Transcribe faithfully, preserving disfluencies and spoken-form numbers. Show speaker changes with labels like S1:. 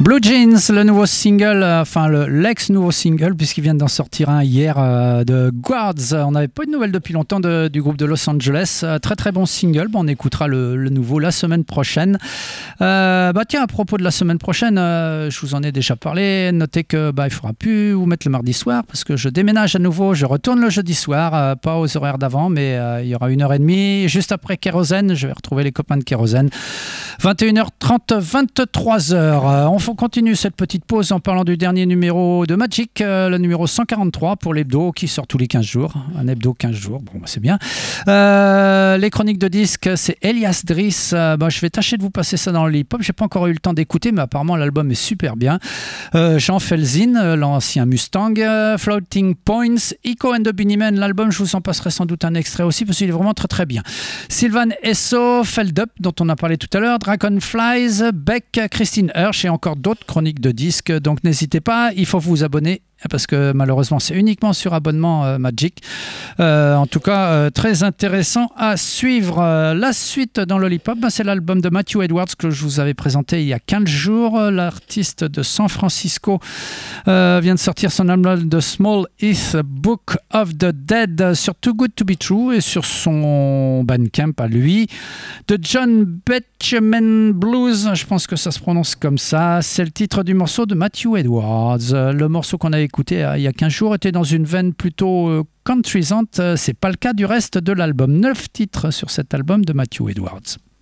S1: Blue Jeans, le nouveau single, euh, enfin le, l'ex-nouveau single, puisqu'ils viennent d'en sortir un hier euh, de Guards. On n'avait pas eu de nouvelles depuis longtemps de, du groupe de Los Angeles. Euh, très très bon single. Bon, on écoutera le, le nouveau la semaine prochaine. Euh, bah tiens, à propos de la semaine prochaine, euh, je vous en ai déjà parlé. Notez que bah, il ne faudra plus vous mettre le mardi soir parce que je déménage à nouveau. Je retourne le jeudi soir, euh, pas aux horaires d'avant, mais euh, il y aura une heure et demie juste après Kérosène. Je vais retrouver les copains de Kérosène. vingt et une heures trente, vingt-trois heures. Euh, on continue cette petite pause en parlant du dernier numéro de Magic, euh, le numéro cent quarante-trois pour l'hebdo qui sort tous les quinze jours. Un hebdo quinze jours, bon bah, c'est bien. Euh, les chroniques de disques, c'est Elias Driss. Euh, bah, je vais tâcher de vous passer ça dans le hip-hop. J'ai pas encore eu le temps d'écouter, mais apparemment l'album est super bien. Euh, Jean Felzin, euh, l'ancien Mustang, euh, Floating Points, Echo and the Bunnymen, l'album, je vous en passerai sans doute un extrait aussi parce qu'il est vraiment très très bien. Sylvan Esso, Feldup, dont on a parlé tout à l'heure, Dragonflies, Beck, Christine Hirsch et encore d'autres chroniques de disques. Donc n'hésitez pas, il faut vous abonner parce que malheureusement c'est uniquement sur abonnement euh, Magic. Euh, en tout cas, euh, très intéressant à suivre. Euh, la suite dans Lollipop, ben, c'est l'album de Matthew Edwards que je vous avais présenté il y a quinze jours. L'artiste de San Francisco euh, vient de sortir son album The Small Heath Book of the Dead sur Too Good to Be True et sur son Bandcamp à lui. De John Betjeman Blues, je pense que ça se prononce comme ça. C'est le titre du morceau de Matthew Edwards. Le morceau qu'on a écouté il y a quinze jours était dans une veine plutôt countrysante. C'est pas le cas du reste de l'album. Neuf titres sur cet album de Matthew Edwards.